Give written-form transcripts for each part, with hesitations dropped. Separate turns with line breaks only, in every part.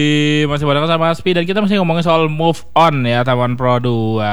Masih bareng sama Aspi dan kita masih ngomongin soal move on ya teman Pro 2.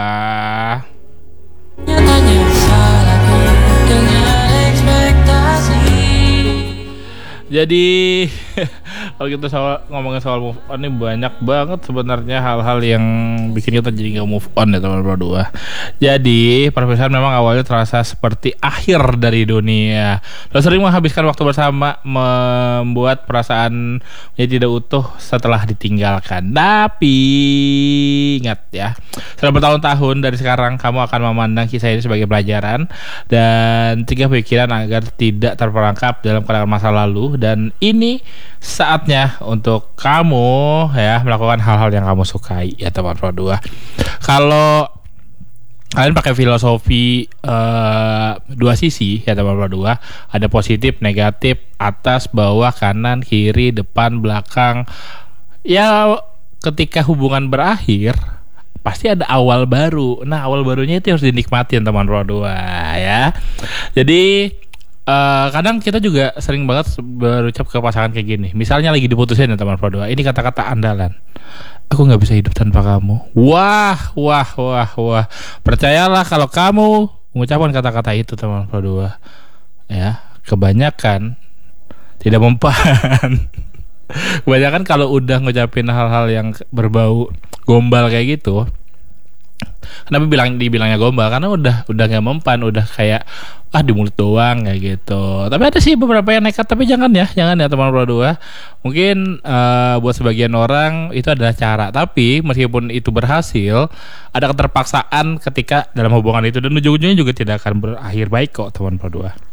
Nyatanya salah dengan ekspektasi.
Jadi kalau kita ngomongin soal move on ini banyak banget sebenarnya hal-hal yang bikin kita jadi gak move on ya teman Pro 2. Jadi perpisahan memang awalnya terasa seperti akhir dari dunia. Lo sering menghabiskan waktu bersama, membuat perasaan menjadi tidak utuh setelah ditinggalkan. Tapi ingat ya, setelah bertahun-tahun dari sekarang kamu akan memandang kisah ini sebagai pelajaran dan cegah pikiran agar tidak terperangkap dalam kenangan masa lalu. Dan ini saatnya untuk kamu ya melakukan hal-hal yang kamu sukai ya teman Pro 2. Kalau kalian pakai filosofi dua sisi ya teman Pro 2, ada positif, negatif, atas, bawah, kanan, kiri, depan, belakang. Ya ketika hubungan berakhir pasti ada awal baru. Nah awal barunya itu harus dinikmatin teman Pro 2 ya. Jadi kadang kita juga sering banget berucap ke pasangan kayak gini. Misalnya lagi diputusin ya teman Pro 2, ini kata-kata andalan: aku gak bisa hidup tanpa kamu. Wah. Percayalah kalau kamu mengucapkan kata-kata itu teman Pro 2 ya, kebanyakan tidak mempan. Kebanyakan kalau udah ngucapin hal-hal yang berbau gombal kayak gitu. Kenapa dibilangnya gombal? Karena udah gak mempan, udah kayak di mulut doang kayak gitu. Tapi ada sih beberapa yang nekat, tapi jangan ya teman Pro 2. Mungkin buat sebagian orang itu adalah cara, tapi meskipun itu berhasil, ada keterpaksaan ketika dalam hubungan itu dan ujung-ujungnya juga tidak akan berakhir baik kok teman Pro 2.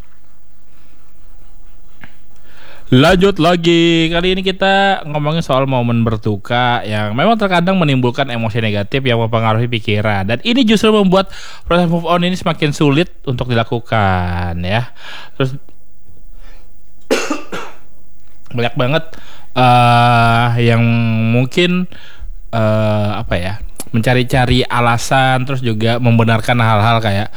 Lanjut lagi, kali ini kita ngomongin soal momen berduka yang memang terkadang menimbulkan emosi negatif yang mempengaruhi pikiran. Dan ini justru membuat proses move on ini semakin sulit untuk dilakukan ya. Terus banyak banget yang mungkin mencari-cari alasan, terus juga membenarkan hal-hal kayak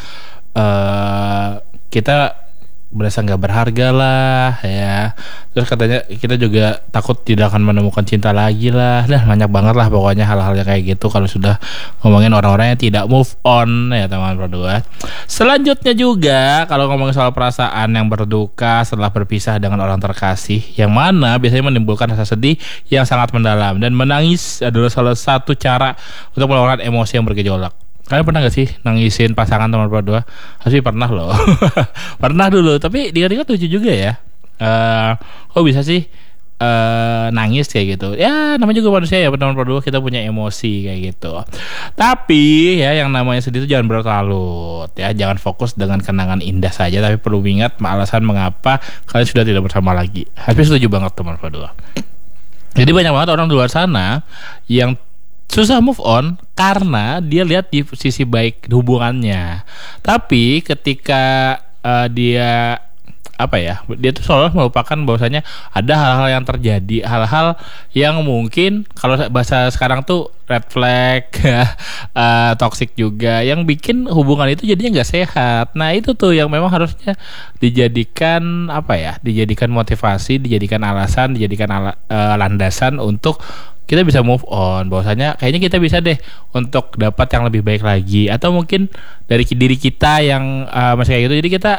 kita berasa nggak berharga lah ya, terus katanya kita juga takut tidak akan menemukan cinta lagi lah, dan banyak banget lah pokoknya hal-hal yang kayak gitu kalau sudah ngomongin orang-orang yang tidak move on ya teman Pro 2. Selanjutnya juga kalau ngomongin soal perasaan yang berduka setelah berpisah dengan orang terkasih, yang mana biasanya menimbulkan rasa sedih yang sangat mendalam, dan menangis adalah salah satu cara untuk melawan emosi yang bergejolak. Kalian pernah gak sih nangisin pasangan teman Pro 2? Pasti pernah loh. Pernah dulu, tapi diingat-ingat lucu juga ya. Kok bisa sih nangis kayak gitu? Ya namanya juga manusia ya teman Pro 2, kita punya emosi kayak gitu. Tapi ya yang namanya sedih itu jangan berlarut ya. Jangan fokus dengan kenangan indah saja, tapi perlu ingat alasan mengapa kalian sudah tidak bersama lagi. Tapi setuju banget teman Pro 2. Jadi banyak banget orang di luar sana yang susah move on karena dia lihat di sisi baik hubungannya. Tapi ketika dia tuh selalu melupakan bahwasanya ada hal-hal yang terjadi, hal-hal yang mungkin kalau bahasa sekarang tuh red flag, toxic juga, yang bikin hubungan itu jadinya nggak sehat. Nah itu tuh yang memang harusnya dijadikan dijadikan motivasi, dijadikan alasan, dijadikan landasan untuk kita bisa move on, bahwasanya kayaknya kita bisa deh untuk dapat yang lebih baik lagi, atau mungkin dari diri kita yang masih kayak gitu. Jadi kita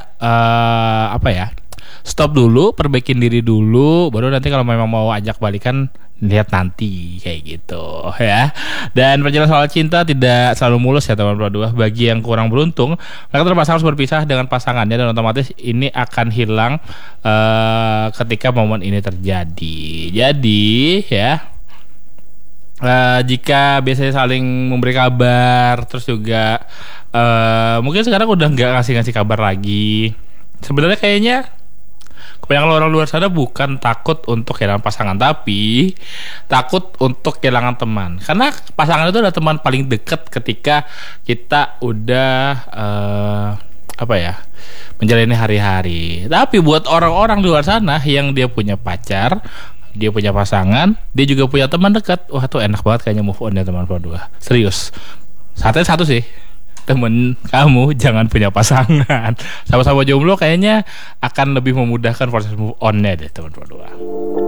stop dulu, perbaikin diri dulu, baru nanti kalau memang mau ajak balikan lihat nanti kayak gitu ya. Dan perjalanan soal cinta tidak selalu mulus ya teman Pro 2. Bagi yang kurang beruntung, mereka terpaksa harus berpisah dengan pasangannya, dan otomatis ini akan hilang ketika momen ini terjadi. Jadi ya, jika biasanya saling memberi kabar, terus juga mungkin sekarang udah nggak ngasih kabar lagi. Sebenarnya kayaknya kebanyakan orang luar sana bukan takut untuk kehilangan pasangan, tapi takut untuk kehilangan teman. Karena pasangan itu adalah teman paling dekat ketika kita udah menjalani hari-hari. Tapi buat orang-orang di luar sana yang dia punya pacar, dia punya pasangan, dia juga punya teman dekat, wah tuh enak banget kayaknya move on ya teman Pro 2. Serius, syaratnya satu sih, temen kamu jangan punya pasangan. Sama-sama jomblo kayaknya akan lebih memudahkan proses move on-nya deh teman Pro 2.